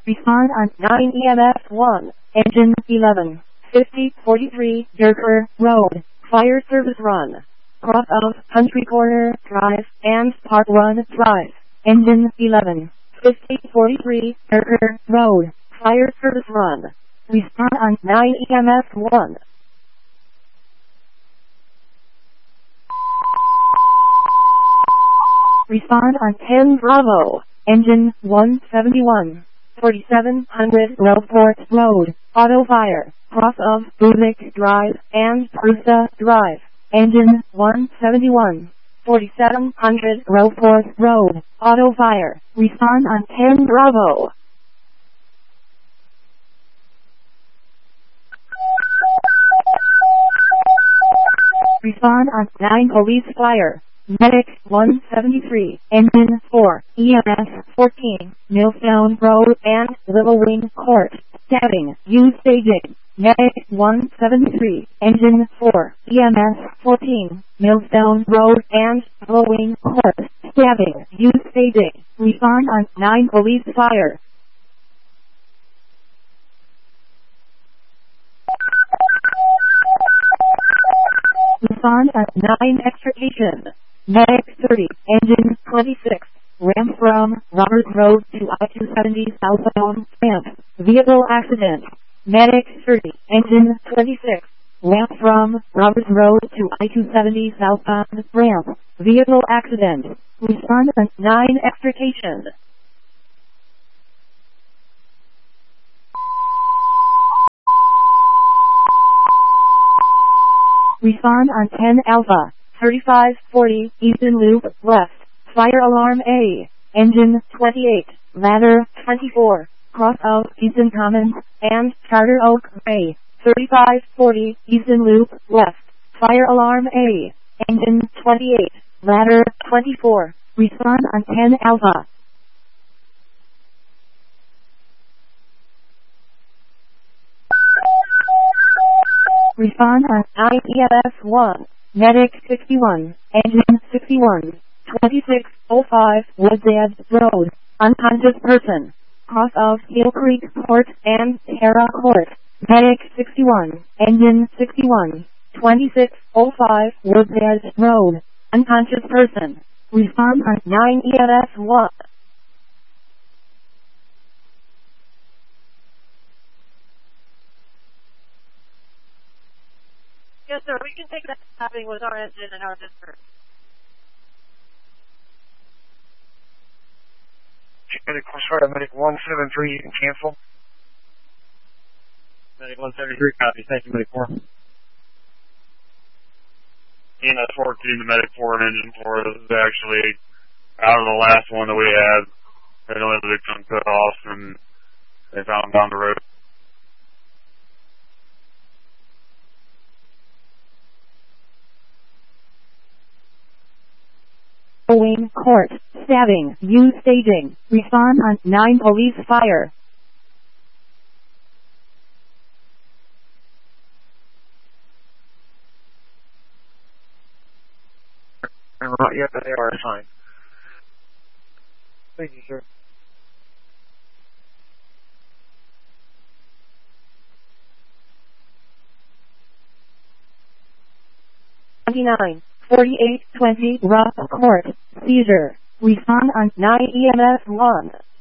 Respond on 9 EMS 1, engine 11, 5043 Durker Road, Fire Service Run. Cross of Country Corner Drive and Park Run Drive, engine 11, 5043 Durker Road, Fire Service Run. Respond on 9 EMS 1. Respond on 10 Bravo, engine 171, 4700 Roadport Road, Auto Fire, cross of Buzik Drive and Prusa Drive, engine 171, 4700 Roadport Road, Auto Fire. Respond on 10 Bravo. Respond on 9 Police Fire. Medic 173, Engine 4, EMS 14, Millstone Road and Little Wing Court, stabbing, use staging. Medic 173, Engine 4, EMS 14, Millstone Road and Little Wing Court, stabbing, use staging. Respond on 9 Police Fire. Respond on 9 Extrication. Medic 30, Engine 26, ramp from Roberts Road to I-270 southbound ramp, vehicle accident. Medic 30, Engine 26, ramp from Roberts Road to I-270 southbound ramp, vehicle accident. Respond on 9 Extrication. Respond on 10 Alpha. 3540 Easton Loop left, fire alarm A, engine 28, ladder 24, cross of Easton Commons and Charter Oak Bay, 3540 Easton Loop left, fire alarm A, engine 28, ladder 24. Respond on 10 Alpha. Respond on 9 EMS 1. Medic 61, Engine 61, 2605 Woods Edge Road, unconscious person, cross of Hill Creek Court and Terra Court. Medic 61, Engine 61, 2605 Woods Edge Road, unconscious person. Respond on 9 EMS 1. Yes, sir. We can take that happening with our engine and our district. Medic, sorry, Medic 173, you can cancel. Medic 173, copy. Thank you, Medic 4. EMS 14, the Medic 4 and Engine 4 is actually out of the last one that we had. They only had a big chunk cut off, and they found them down the road. Wing Court, stabbing, use staging. Respond on 9 Police Fire. Not yet, but they are assigned. Thank you, sir. $29, 4820 Rough Court, seizure. Respond on 9 EMS 1.